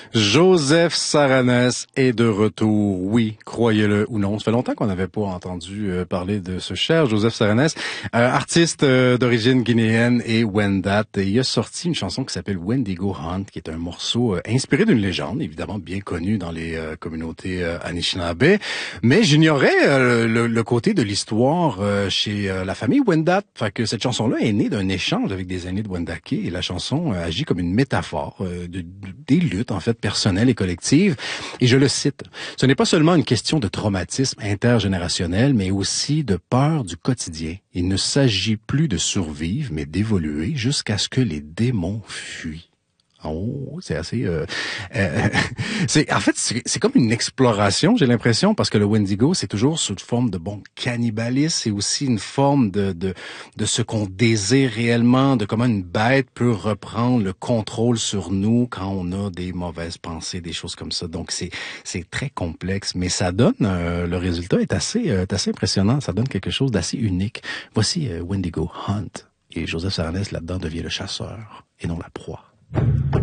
Joseph Saranes est de retour, oui, croyez-le ou non. Ça fait longtemps qu'on n'avait pas entendu parler de ce cher Joseph Saranes, artiste d'origine guinéenne et Wendat. Et il a sorti une chanson qui s'appelle Wendigo Hunt, qui est un morceau inspiré d'une légende, évidemment bien connue dans les communautés Anishinaabe. Mais j'ignorais le côté de l'histoire chez la famille Wendat. Fait que cette chanson-là est née d'un échange avec des aînés de Wendake et la chanson agit comme une métaphore des luttes, en fait, personnelles et collectives. Et je le cite, « Ce n'est pas seulement une question de traumatisme intergénérationnel, mais aussi de peur du quotidien. Il ne s'agit plus de survivre, mais d'évoluer jusqu'à ce que les démons fuient. » Oh, c'est assez... c'est comme une exploration, j'ai l'impression, parce que le Wendigo, c'est toujours sous forme de cannibalisme, c'est aussi une forme de ce qu'on désire réellement, de comment une bête peut reprendre le contrôle sur nous quand on a des mauvaises pensées, des choses comme ça. Donc c'est très complexe, mais ça donne le résultat est assez impressionnant, ça donne quelque chose d'assez unique. Voici Wendigo Hunt et Joseph Saranes là-dedans devient le chasseur et non la proie.